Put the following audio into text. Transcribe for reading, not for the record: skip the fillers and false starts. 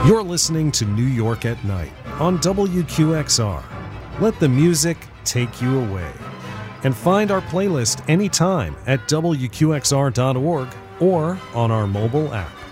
You're listening to New York at Night on WQXR. Let the music take you away. And find our playlist anytime at WQXR.org or on our mobile app.